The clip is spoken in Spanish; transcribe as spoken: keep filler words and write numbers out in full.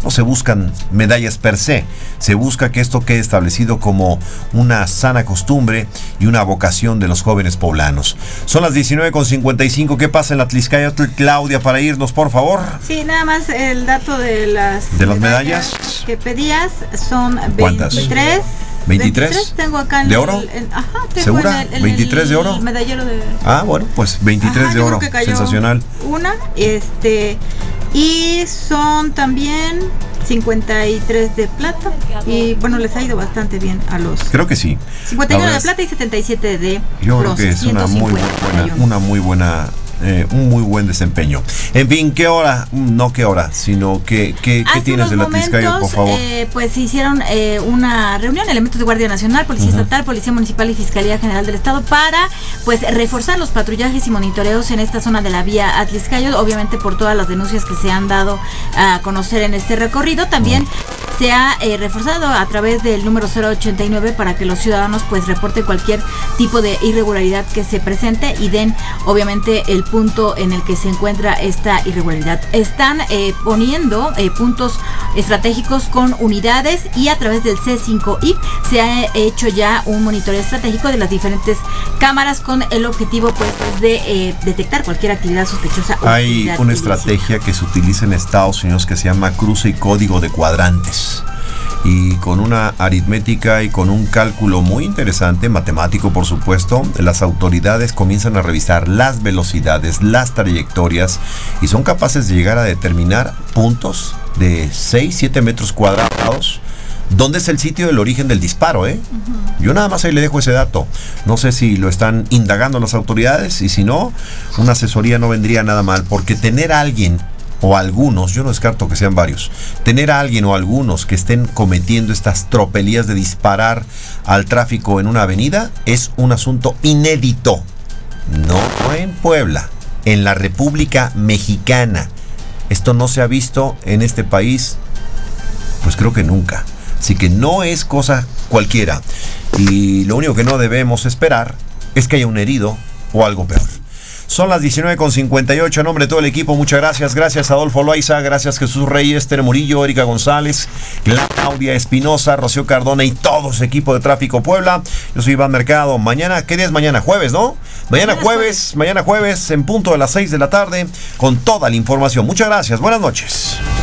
no se buscan medallas per se, se busca que esto quede establecido como una sana costumbre y una vocación de los jóvenes poblanos. Son las diecinueve con cincuenta y cinco. ¿Qué pasa en la Atlixcayotl, Claudia, para irnos, por favor? Sí, nada más el dato de las de las medallas, medallas que pedías son ¿cuántas? veintitrés. ¿veintitrés? Tengo acá en ¿De oro? El, el, ajá, tengo ¿Segura? En el, en ¿veintitrés de oro? El medallero de... Ah, bueno, pues veintitrés ajá, de oro. Sensacional. Una, este, y son también cincuenta y tres de plata. Y bueno, les ha ido bastante bien a los... Creo que sí. cincuenta y uno de plata y setenta y siete de Yo creo bronce, que es una muy buena, una muy buena... Eh, un muy buen desempeño. En fin, ¿qué hora? No qué hora, sino que, que, ¿qué tienes de la Atlixcayotl, por favor? Eh, pues se hicieron eh, una reunión, elementos de Guardia Nacional, Policía uh-huh. Estatal, Policía Municipal y Fiscalía General del Estado para pues reforzar los patrullajes y monitoreos en esta zona de la vía Atlixcayotl, obviamente por todas las denuncias que se han dado a conocer en este recorrido. También uh-huh. se ha eh, reforzado a través del número cero ochenta y nueve para que los ciudadanos pues reporten cualquier tipo de irregularidad que se presente y den obviamente el punto en el que se encuentra esta irregularidad. Están eh, poniendo eh, puntos estratégicos con unidades y a través del C cinco I P se ha hecho ya un monitoreo estratégico de las diferentes cámaras con el objetivo pues de eh, detectar cualquier actividad sospechosa. Hay una estrategia que se utiliza en Estados Unidos que se llama cruce y código de cuadrantes. Y con una aritmética y con un cálculo muy interesante, matemático por supuesto, las autoridades comienzan a revisar las velocidades, las trayectorias y son capaces de llegar a determinar puntos de seis, siete metros cuadrados. ¿Dónde es el sitio del origen del disparo? Eh? Uh-huh. Yo nada más ahí le dejo ese dato. No sé si lo están indagando las autoridades y si no, una asesoría no vendría nada mal, porque tener a alguien o algunos, yo no descarto que sean varios, tener a alguien o algunos que estén cometiendo estas tropelías de disparar al tráfico en una avenida es un asunto inédito. No en Puebla, en la República Mexicana. Esto no se ha visto en este país, pues creo que nunca. Así que no es cosa cualquiera. Y lo único que no debemos esperar es que haya un herido o algo peor. Son las diecinueve con cincuenta y ocho. En nombre de todo el equipo, muchas gracias. Gracias a Adolfo Loaiza, gracias Jesús Reyes, Tere Murillo, Erika González, Claudia Espinosa, Rocío Cardona y todo su equipo de Tráfico Puebla. Yo soy Iván Mercado. Mañana, ¿qué día es mañana? Jueves, ¿no? Mañana jueves, mañana jueves en punto de las seis de la tarde con toda la información. Muchas gracias. Buenas noches.